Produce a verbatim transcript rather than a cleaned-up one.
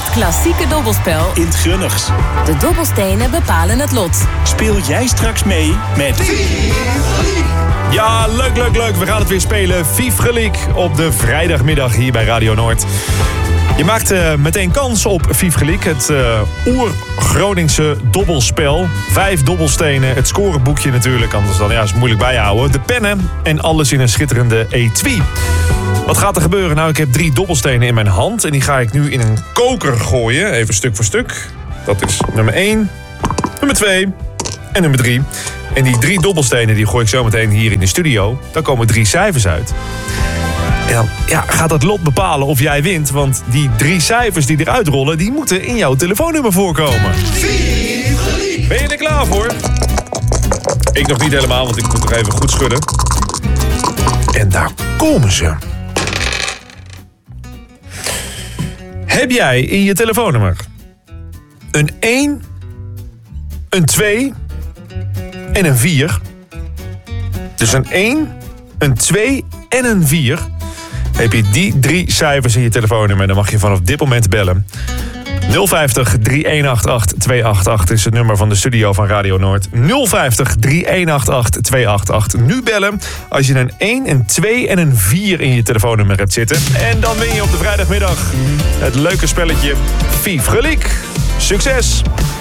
Het klassieke dobbelspel in 't Grunnigs. De dobbelstenen bepalen het lot. Speel jij straks mee met Fiefgeliek? Ja, leuk, leuk, leuk. We gaan het weer spelen. Fiefgeliek op de vrijdagmiddag hier bij Radio Noord. Je maakt uh, meteen kans op Fiefgeliek, het uh, oer-Groningse dobbelspel. Vijf dobbelstenen, het scoreboekje natuurlijk, anders dan ja, is het moeilijk bijhouden. De pennen en alles in een schitterende etui. Wat gaat er gebeuren? Nou, ik heb drie dobbelstenen in mijn hand en die ga ik nu in een koker gooien, even stuk voor stuk. Dat is nummer één, nummer twee en nummer drie. En die drie dobbelstenen die gooi ik zo meteen hier in de studio. Daar komen drie cijfers uit. En dan ja, gaat het lot bepalen of jij wint. Want die drie cijfers die eruit rollen, die moeten in jouw telefoonnummer voorkomen. Ben je er klaar voor? Ik nog niet helemaal, want ik moet nog even goed schudden. En daar komen ze. Heb jij in je telefoonnummer een één, een twee en een vier? Dus een één, een twee en een vier. Heb je die drie cijfers in je telefoonnummer, dan mag je vanaf dit moment bellen. nul vijftig, drie een acht acht, twee acht acht is het nummer van de studio van Radio Noord. nul vijftig, drie een acht acht, twee acht acht. Nu bellen als je een één, een twee en een vier in je telefoonnummer hebt zitten. En dan win je op de vrijdagmiddag het leuke spelletje Fiefgeliek. Succes!